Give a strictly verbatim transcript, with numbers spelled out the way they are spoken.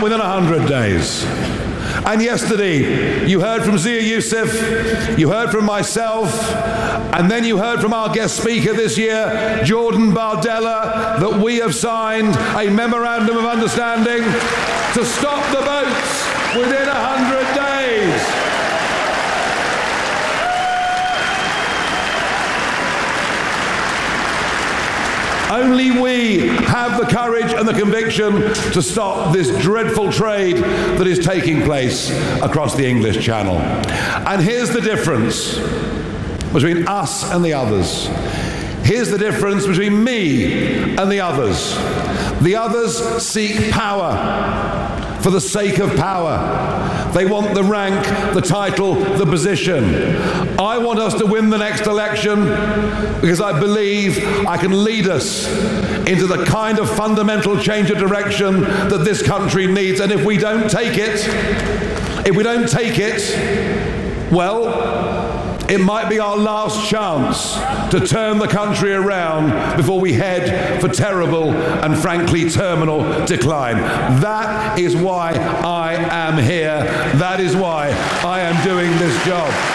within one hundred days. And yesterday, you heard from Zia Youssef, you heard from myself, and then you heard from our guest speaker this year, Jordan Bardella, that we have signed a memorandum of understanding to stop the boats within one hundred days. Only we have the courage and the conviction to stop this dreadful trade that is taking place across the English Channel. And here's the difference between us and the others. Here's the difference between me and the others. The others seek power for the sake of power. They want the rank, the title, the position. I want us to win the next election because I believe I can lead us into the kind of fundamental change of direction that this country needs. And if we don't take it, if we don't take it, well, it might be our last chance to turn the country around before we head for terrible and frankly terminal decline. That is why I am here. That is why I am doing this job.